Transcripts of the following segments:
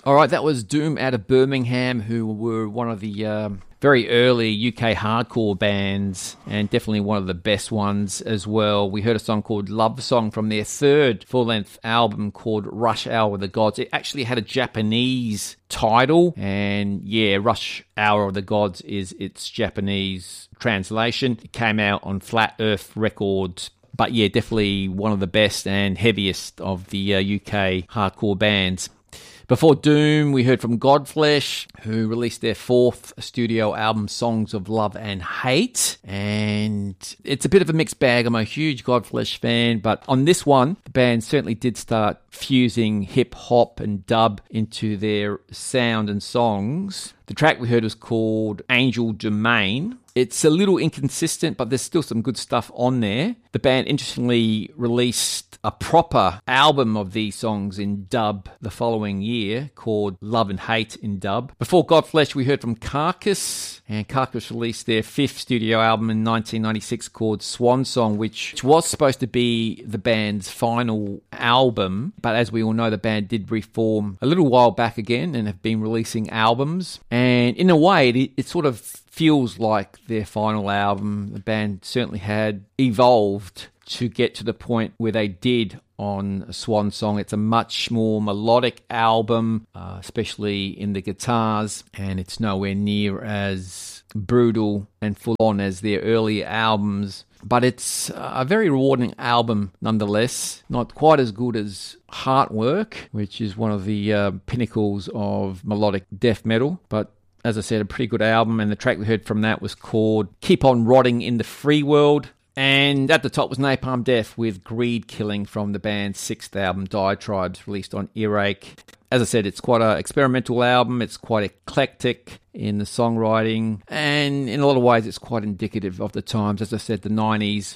All right, that was Doom out of Birmingham, who were one of the very early UK hardcore bands, and definitely one of the best ones as well. We heard a song called Love Song from their third full-length album called Rush Hour of the Gods. It actually had a Japanese title, and yeah, Rush Hour of the Gods is its Japanese translation. It came out on Flat Earth Records. But yeah, definitely one of the best and heaviest of the UK hardcore bands. Before Doom, we heard from Godflesh, who released their fourth studio album, Songs of Love and Hate. And it's a bit of a mixed bag. I'm a huge Godflesh fan, but on this one, the band certainly did start fusing hip-hop and dub into their sound and songs. The track we heard was called Angel Domain. It's a little inconsistent, but there's still some good stuff on there. The band interestingly released a proper album of these songs in dub the following year called Love and Hate in dub. Before Godflesh, we heard from Carcass, and Carcass released their fifth studio album in 1996 called Swan Song, which was supposed to be the band's final album. But as we all know, the band did reform a little while back again and have been releasing albums. And in a way, it sort of feels like their final album. The band certainly had evolved to get to the point where they did on Swan Song. It's a much more melodic album, especially in the guitars, and it's nowhere near as brutal and full on as their earlier albums. But it's a very rewarding album nonetheless. Not quite as good as Heartwork, which is one of the pinnacles of melodic death metal, but as I said, a pretty good album, and the track we heard from that was called Keep On Rotting in the Free World. And at the top was Napalm Death with Greed Killing from the band's sixth album, Diatribes, released on Earache. As I said, it's quite an experimental album. It's quite eclectic in the songwriting, and in a lot of ways it's quite indicative of the times. As I said, the 90s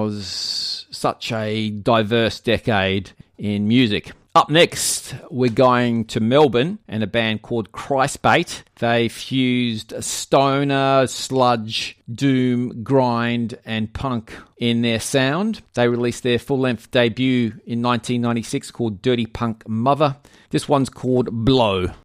was such a diverse decade in music. Up next, we're going to Melbourne and a band called Christbait. They fused stoner, sludge, doom, grind, and punk in their sound. They released their full-length debut in 1996 called Dirty Punk Mother. This one's called Blow.